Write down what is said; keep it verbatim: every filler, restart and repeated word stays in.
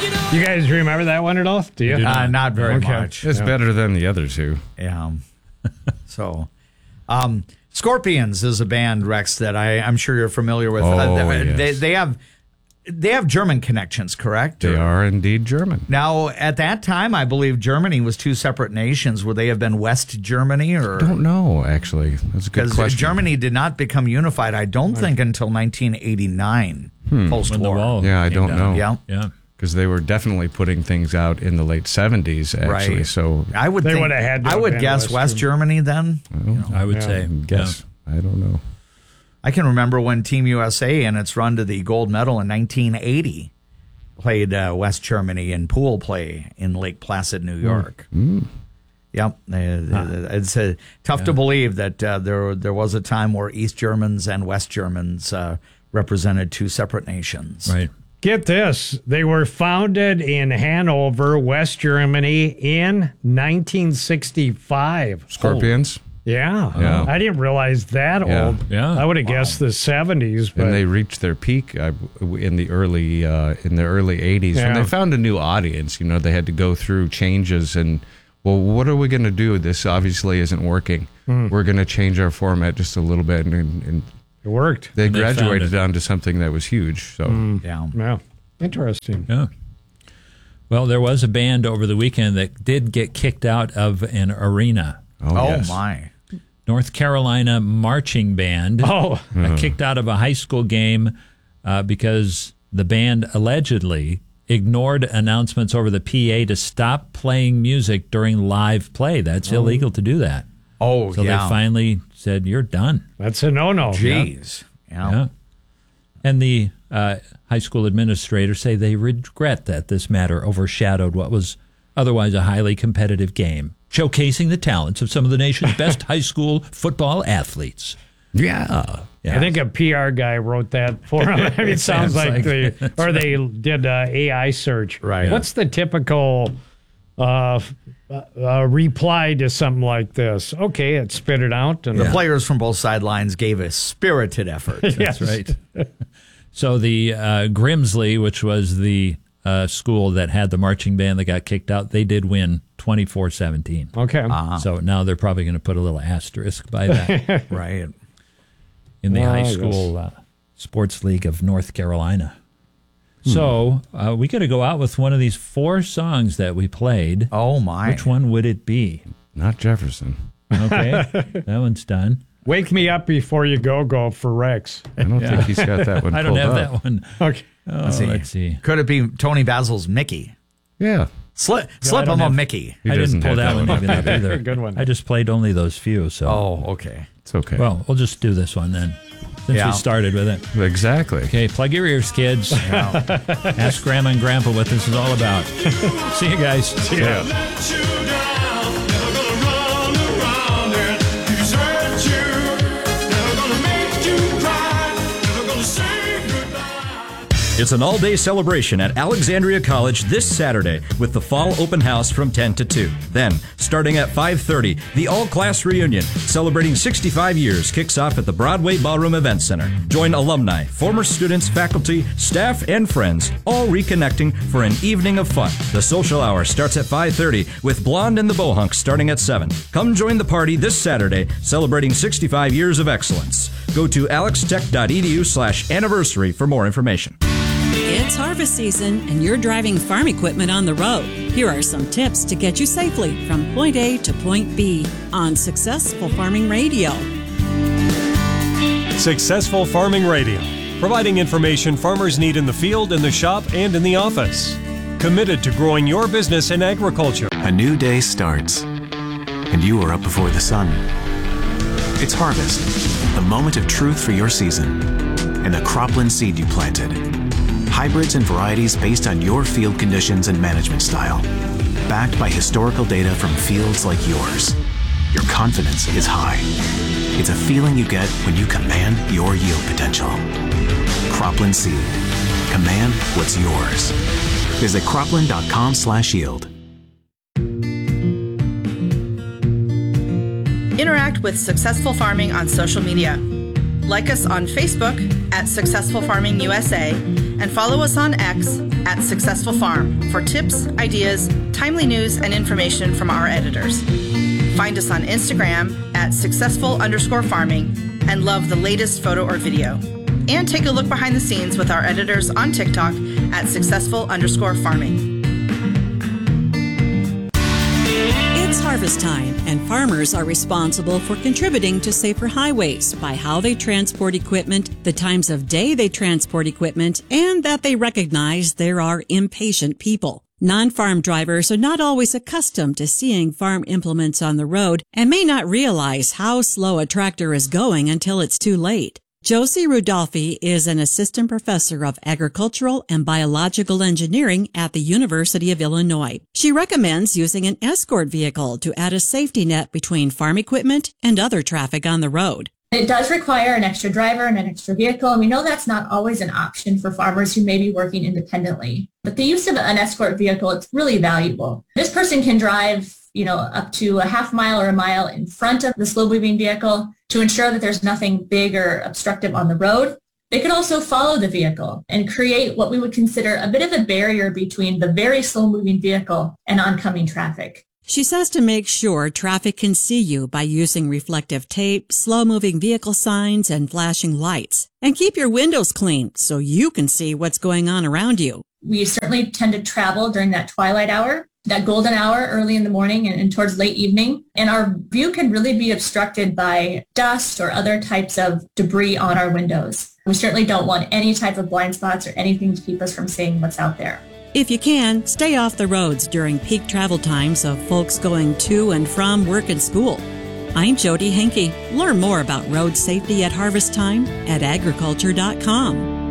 You guys remember that one at all? Do you? Uh, not very Okay. much. It's Yeah. better than the other two. Yeah. So, um, Scorpions is a band, Rex, that I, I'm sure you're familiar with. Oh, uh, they, yes. they, they have they have German connections, correct? They Or- are indeed German. Now, at that time, I believe Germany was two separate nations. Would they have been West Germany, or Don't know, actually. That's a good because question. Germany did not become unified? I don't think until nineteen eighty-nine, Hmm. post-war. When the wall Yeah, I came don't down. know. Yeah. Yeah. Because they were definitely putting things out in the late seventies, actually. Right. So I would They think, would have had to I have would been guess West West Germany then. I would Yeah. say. guess. I don't know. I can remember when Team U S A in its run to the gold medal in nineteen eighty played uh, West Germany in pool play in Lake Placid, New York. Mm. Yep, they- they- it's uh, tough to believe that uh, there there was a time where East Germans and West Germans uh, represented two separate nations. Right. Get this. They were founded in Hanover, West Germany in nineteen sixty-five. Scorpions. Yeah. Yeah. I didn't realize that Yeah. old. Yeah. I would have guessed the seventies, but And they reached their peak uh, in the early uh, in the early eighties when Yeah. they found a new audience. You know, they had to go through changes and, well, what are we going to do? This obviously isn't working. Hmm. We're going to change our format just a little bit, and, and it worked. they And they found graduated it. onto something that was huge. So Yeah. Yeah. Interesting. Yeah. Well, there was a band over the weekend that did get kicked out of an arena. oh, Oh yes. my! North Carolina marching band Oh, got kicked out of a high school game uh, because the band allegedly ignored announcements over the P A to stop playing music during live play. That's illegal to do that. Oh So yeah. they finally said, "You're done." that's a no-no. Jeez. Yeah. Yeah. And the uh, high school administrators say they regret that this matter overshadowed what was otherwise a highly competitive game, showcasing the talents of some of the nation's best high school football athletes. Yeah. Yeah. I think a P R guy wrote that for them. I mean, it sounds Sounds like, like they, it. or they did uh, A I search. Right. What's the typical uh, uh, reply to something like this? Okay, it spit it out. And The players from both sidelines gave a spirited effort. Yes. That's right. So the uh, Grimsley, which was the uh, school that had the marching band that got kicked out, they did win twenty-four seventeen. Okay. So now they're probably going to put a little asterisk by that Right. in the Well, high I guess. school uh, sports league of North Carolina. So uh, we got to go out with one of these four songs that we played. Oh my! Which one would it be? Not Jefferson. Okay, that one's done. Wake me up before you go go for Rex. I don't think he's got that one I don't pulled have up. that one. Okay. Oh, let's see. see. Let's see. Could it be Tony Basil's Mickey? Yeah. Slip, slip don't him a have- Mickey. He I doesn't didn't pull have that one that even up either. Good one. I just played only those few. So, Oh, okay. It's okay. well, we'll just do this one then, since Yeah. we started with it. exactly. Okay, plug your ears, kids. Ask Grandma and Grandpa what this is all about. See you guys. See Yeah. It's an all-day celebration at Alexandria College this Saturday with the Fall Open House from ten to two. Then, starting at five thirty, the all-class reunion celebrating sixty-five years kicks off at the Broadway Ballroom Event Center. Join alumni, former students, faculty, staff, and friends, all reconnecting for an evening of fun. The social hour starts at five thirty with Blonde and the Bohunks starting at seven. Come join the party this Saturday celebrating sixty-five years of excellence. Go to alextech.edu slash anniversary for more information. It's harvest season and you're driving farm equipment on the road. Here are some tips to get you safely from point A to point B on Successful Farming Radio. Successful Farming Radio, providing information farmers need in the field, in the shop, and in the office. Committed to growing your business in agriculture. A new day starts, and you are up before the sun. It's harvest, the moment of truth for your season, and the cropland seed you planted. Hybrids and varieties based on your field conditions and management style. Backed by historical data from fields like yours. Your confidence is high. It's a feeling you get when you command your yield potential. Cropland Seed. Command what's yours. Visit cropland.com slash yield. Interact with Successful Farming on social media. Like us on Facebook at Successful Farming U S A and follow us on X at Successful Farm for tips, ideas, timely news, and information from our editors. Find us on Instagram at successful underscore farming and love the latest photo or video. And take a look behind the scenes with our editors on TikTok at successful underscore farming. It's harvest time, and farmers are responsible for contributing to safer highways by how they transport equipment, the times of day they transport equipment, and that they recognize there are impatient people. Non-farm drivers are not always accustomed to seeing farm implements on the road and may not realize how slow a tractor is going until it's too late. Josie Rudolphi is an assistant professor of agricultural and biological engineering at the University of Illinois. She recommends using an escort vehicle to add a safety net between farm equipment and other traffic on the road. It does require an extra driver and an extra vehicle, and we know that's not always an option for farmers who may be working independently. But the use of an escort vehicle, it's really valuable. This person can drive, you know, up to a half mile or a mile in front of the slow-moving vehicle to ensure that there's nothing big or obstructive on the road. They could also follow the vehicle and create what we would consider a bit of a barrier between the very slow-moving vehicle and oncoming traffic. She says to make sure traffic can see you by using reflective tape, slow-moving vehicle signs, and flashing lights. And keep your windows clean so you can see what's going on around you. We certainly tend to travel during that twilight hour, that golden hour early in the morning and, and towards late evening. And our view can really be obstructed by dust or other types of debris on our windows. We certainly don't want any type of blind spots or anything to keep us from seeing what's out there. If you can, stay off the roads during peak travel times of folks going to and from work and school. I'm Jody Henke. Learn more about road safety at harvest time at agriculture dot com.